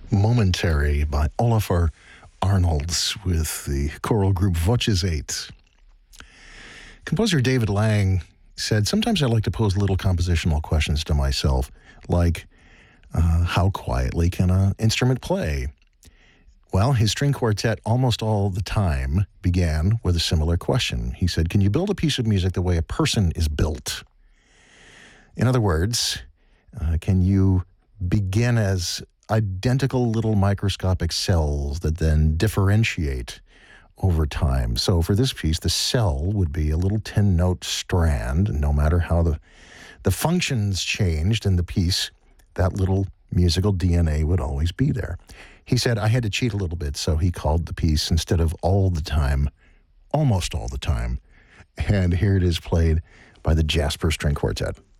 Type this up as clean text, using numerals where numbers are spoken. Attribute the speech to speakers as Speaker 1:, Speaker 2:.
Speaker 1: Momentary by Olafur Arnalds with the choral group Voces 8. Composer David Lang said, sometimes I like to pose little compositional questions to myself, like, how quietly can an instrument play? Well, his string quartet Almost All the Time began with a similar question. He said, can you build a piece of music the way a person is built? In other words, can you begin as identical little microscopic cells that then differentiate over time? So for this piece, the cell would be a little 10-note strand. No matter how the functions changed in the piece, that little musical DNA would always be there. He said, I had to cheat a little bit, so he called the piece, instead of All the Time, Almost All the Time. And here it is played by the Jasper String Quartet.